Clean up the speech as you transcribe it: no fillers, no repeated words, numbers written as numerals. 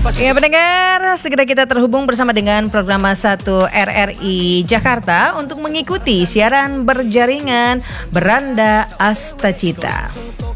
Ya pendengar, segera kita terhubung bersama dengan program 1 RRI Jakarta untuk mengikuti siaran berjaringan Beranda Astacita.